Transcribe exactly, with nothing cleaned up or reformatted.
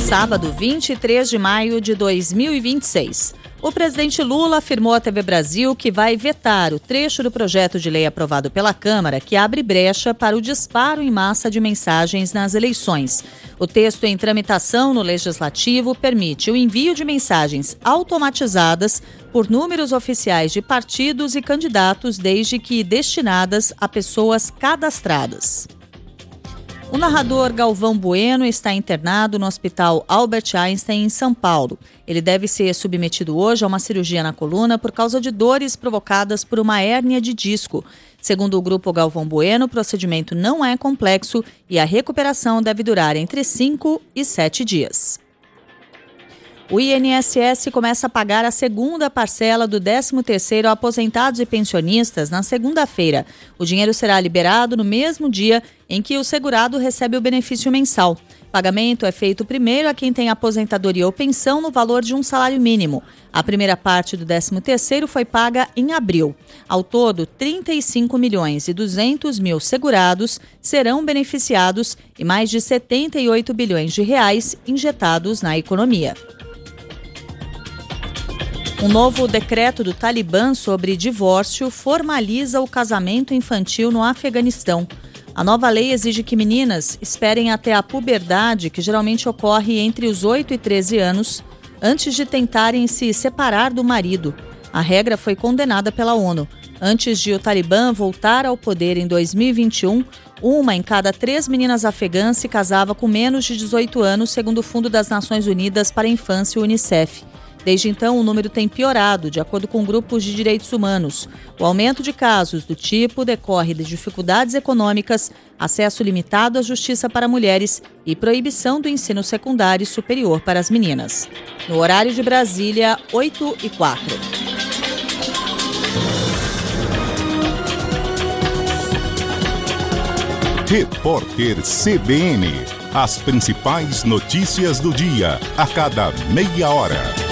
Sábado, vinte e três de maio de dois mil e vinte e seis. O presidente Lula afirmou à T V Brasil que vai vetar o trecho do projeto de lei aprovado pela Câmara que abre brecha para o disparo em massa de mensagens nas eleições. O texto em tramitação no Legislativo permite o envio de mensagens automatizadas por números oficiais de partidos e candidatos, desde que destinadas a pessoas cadastradas. O narrador Galvão Bueno está internado no Hospital Albert Einstein, em São Paulo. Ele deve ser submetido hoje a uma cirurgia na coluna por causa de dores provocadas por uma hérnia de disco. Segundo o grupo Galvão Bueno, o procedimento não é complexo e a recuperação deve durar entre cinco e sete dias. O I N S S começa a pagar a segunda parcela do décimo terceiro a aposentados e pensionistas na segunda-feira. O dinheiro será liberado no mesmo dia em que o segurado recebe o benefício mensal. O pagamento é feito primeiro a quem tem aposentadoria ou pensão no valor de um salário mínimo. A primeira parte do décimo terceiro foi paga em abril. Ao todo, trinta e cinco milhões e duzentos mil segurados serão beneficiados e mais de setenta e oito bilhões de reais injetados na economia. Um novo decreto do Talibã sobre divórcio formaliza o casamento infantil no Afeganistão. A nova lei exige que meninas esperem até a puberdade, que geralmente ocorre entre os oito e treze anos, antes de tentarem se separar do marido. A regra foi condenada pela ONU. Antes de o Talibã voltar ao poder em dois mil e vinte e um, uma em cada três meninas afegãs se casava com menos de dezoito anos, segundo o Fundo das Nações Unidas para a Infância, o Unicef. Desde então, o número tem piorado, de acordo com grupos de direitos humanos. O aumento de casos do tipo decorre de dificuldades econômicas, acesso limitado à justiça para mulheres e proibição do ensino secundário e superior para as meninas. No horário de Brasília, oito e quatro. Repórter C B N. As principais notícias do dia, a cada meia hora.